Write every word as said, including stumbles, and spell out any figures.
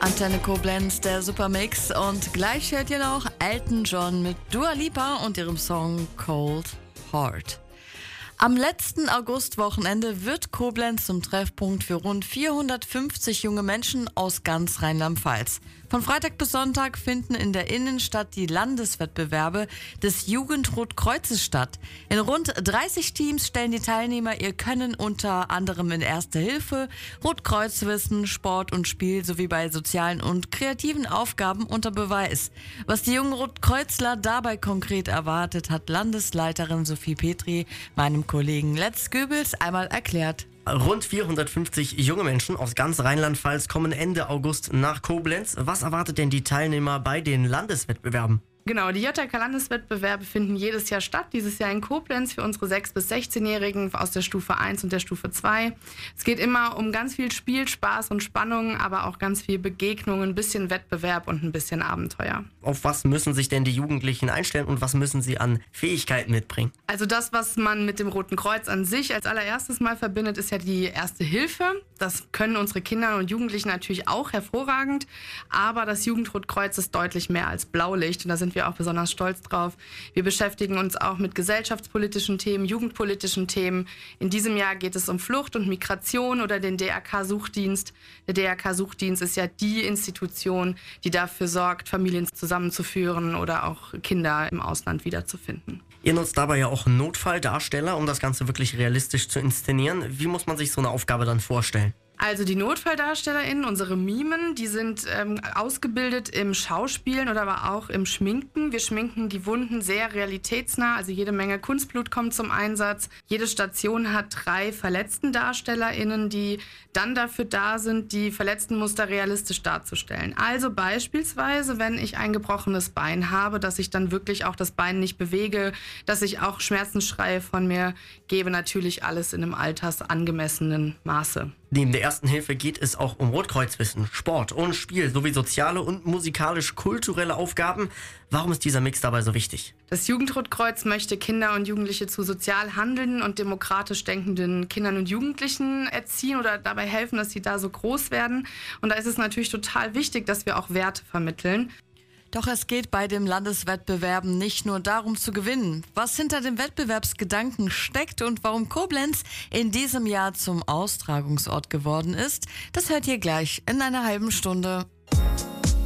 Antenne Koblenz, der Supermix. Und gleich hört ihr noch Elton John mit Dua Lipa und ihrem Song Cold Heart. Am letzten Augustwochenende wird Koblenz zum Treffpunkt für rund vierhundertfünfzig junge Menschen aus ganz Rheinland-Pfalz. Von Freitag bis Sonntag finden in der Innenstadt die Landeswettbewerbe des Jugendrotkreuzes statt. In rund dreißig Teams stellen die Teilnehmer ihr Können unter anderem in Erste Hilfe, Rotkreuzwissen, Sport und Spiel sowie bei sozialen und kreativen Aufgaben unter Beweis. Was die jungen Rotkreuzler dabei konkret erwartet, hat Landesleiterin Sophie Petri meinem Kollegen Letz Goebbels einmal erklärt. Rund vierhundertfünfzig junge Menschen aus ganz Rheinland-Pfalz kommen Ende August nach Koblenz. Was erwartet denn die Teilnehmer bei den Landeswettbewerben? Genau, die J K Landeswettbewerbe finden jedes Jahr statt. Dieses Jahr in Koblenz für unsere sechs- bis sechzehnjährigen aus der Stufe eins und der Stufe zwei. Es geht immer um ganz viel Spiel, Spaß und Spannung, aber auch ganz viel Begegnung, ein bisschen Wettbewerb und ein bisschen Abenteuer. Auf was müssen sich denn die Jugendlichen einstellen und was müssen sie an Fähigkeiten mitbringen? Also das, was man mit dem Roten Kreuz an sich als allererstes mal verbindet, ist ja die Erste Hilfe. Das können unsere Kinder und Jugendlichen natürlich auch hervorragend, aber das Jugendrotkreuz ist deutlich mehr als Blaulicht und da sind wir auch besonders stolz drauf. Wir beschäftigen uns auch mit gesellschaftspolitischen Themen, jugendpolitischen Themen. In diesem Jahr geht es um Flucht und Migration oder den D R K-Suchdienst. Der D R K-Suchdienst ist ja die Institution, die dafür sorgt, Familien zusammenzuführen oder auch Kinder im Ausland wiederzufinden. Ihr nutzt dabei ja auch Notfalldarsteller, um das Ganze wirklich realistisch zu inszenieren. Wie muss man sich so eine Aufgabe dann vorstellen? Also die NotfalldarstellerInnen, unsere Mimen, die sind ähm, ausgebildet im Schauspielen oder aber auch im Schminken. Wir schminken die Wunden sehr realitätsnah, also jede Menge Kunstblut kommt zum Einsatz. Jede Station hat drei VerletztendarstellerInnen, die dann dafür da sind, die Verletztenmuster realistisch darzustellen. Also beispielsweise, wenn ich ein gebrochenes Bein habe, dass ich dann wirklich auch das Bein nicht bewege, dass ich auch Schmerzensschreie von mir gebe, natürlich alles in einem altersangemessenen Maße. Neben der Ersten Hilfe geht es auch um Rotkreuzwissen, Sport und Spiel sowie soziale und musikalisch-kulturelle Aufgaben. Warum ist dieser Mix dabei so wichtig? Das Jugendrotkreuz möchte Kinder und Jugendliche zu sozial handelnden und demokratisch denkenden Kindern und Jugendlichen erziehen oder dabei helfen, dass sie da so groß werden. Und da ist es natürlich total wichtig, dass wir auch Werte vermitteln. Doch es geht bei den Landeswettbewerben nicht nur darum zu gewinnen. Was hinter dem Wettbewerbsgedanken steckt und warum Koblenz in diesem Jahr zum Austragungsort geworden ist, das hört ihr gleich in einer halben Stunde.